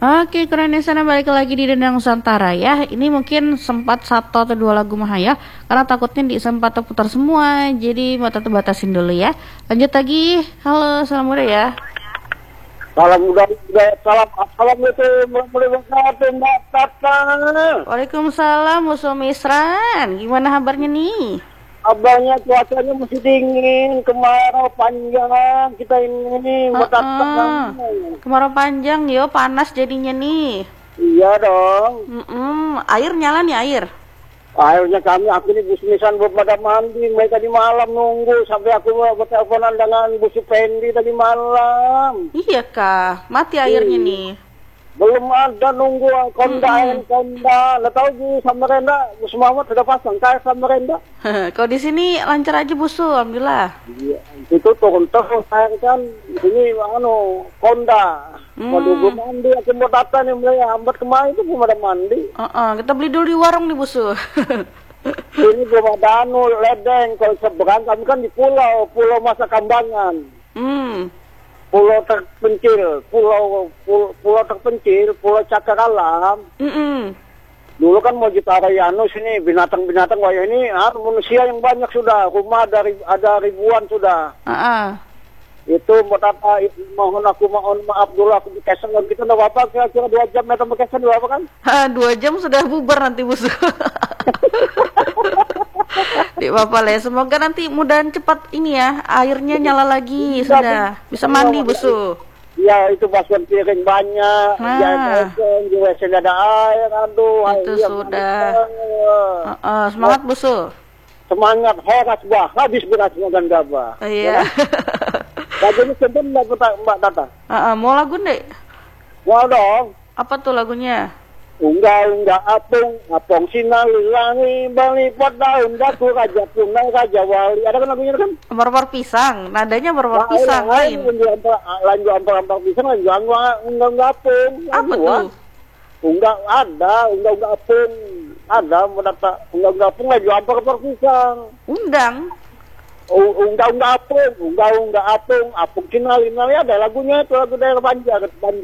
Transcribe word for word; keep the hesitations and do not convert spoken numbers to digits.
Oke, keren sana balik lagi di Dendang Nusantara ya. Ini mungkin sempat satu atau dua lagu mah ya, karena takutnya di sempat terputar semua. Jadi mau tetap batasin dulu ya. Lanjut lagi. Halo, salam muda ya. Salam muda, salam assalamualaikum warahmatullahi wabarakatuh, Mbak Tata. Waalaikumsalam, Bu Sumisran. Gimana kabarnya nih? Abangnya cuacanya masih dingin, kemarau panjang kita ini, Mbak Tata. Kemarau panjang, yo panas jadinya nih. Iya dong. Mm-mm. Air nyala nih air. Akhirnya kami, aku ini Bu Sumisran belum pada mandi, mereka tadi malam nunggu sampai aku berteleponan dengan Bu Supendi tadi malam. Iya kah, mati airnya Hmm. nih. Belum ada nunggu konda air konda. Nggak tahu di Samarinda, Bu Muhammad sudah pasang kayak Samarinda. Kalau di sini lancar aja Bu Su, alhamdulillah. Iya, itu turun terus air kan. Di sini anu konda. Hmm. Waduh, belum mandi, aku mau datang nih mulai hambat kemarin itu belum ada mandi. Uh-uh, kita beli dulu di warung nih Bu Su. Ini belum ada anu ledeng. Kalau seberang kami kan di pulau, pulau Masa Kambangan. Hmm. Pulau terpencil, pulau pulau, pulau terpencil, pulau Cakar Alam. Mm-mm. Dulu kan mau ditaruh anu sini binatang-binatang, wah ini ah, manusia yang banyak sudah, rumah ada ada ribuan sudah. Uh-uh. Itu mau tata, mohon aku mohon maaf dulu aku dikesen kita nggak apa-apa, kira-kira dua jam meter berkesan dua apa kan? Ha, dua jam sudah bubar nanti Bu Su. Di Bapak Le, semoga nanti mudahan cepat ini ya, airnya nyala lagi sudah, bisa mandi Bu Su. Ya itu basuhan piring banyak, Nah. ya di W C ada air, aduh. Itu air, sudah. ya. Uh-uh, semangat Bu Su. Semangat, horas bah, habis berasnya dan gabah. Oh, iya. Lagunya sedang Mbak Mbak Tata. Uh-uh, mau lagu deh? Mau dong. Apa tuh lagunya? Unggah-unggah apung, apung sinali langi, balipat daun daku, raja punai, raja wali. Ada kan lagunya kan? Baru-baru pisang, nadanya baru-baru pisang lain. Lanjut ampar-ampar pisang, lanjut unggah-unggah apung. Apa tuh? Unggah ada, unggah-unggah apung. Ada, mau data unggah-unggah apung, lanjut ampar-ampar pisang. Undang. Unggah-unggah apung, unggah-unggah apung, apung sinali, ada lagunya itu lagu daerah Banjar.